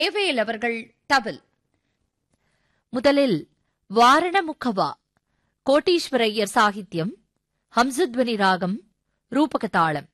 ஜெயவேல் அவர்கள் தவில். முதலில் வாரணமுகவா கோட்டீஸ்வரையர் சாகித்யம், ஹம்சத்வனி ராகம், ரூபகதாளம்.